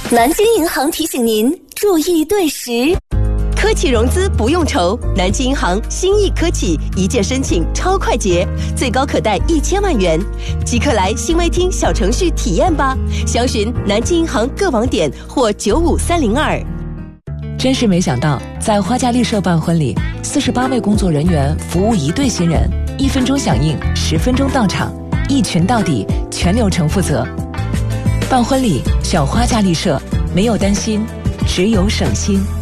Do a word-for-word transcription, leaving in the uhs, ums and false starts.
南京银行提醒您注意对时。科企融资不用愁，南京银行新意科企一键申请超快捷，最高可贷一千万元，即刻来新微厅小程序体验吧。详询南京银行各网点或九五三零二。 真是没想到，在花家丽社办婚礼，四十八位工作人员服务一对新人，一分钟响应，十分钟到场，一群到底，全流程负责。办婚礼选花家丽社，没有担心，只有省心。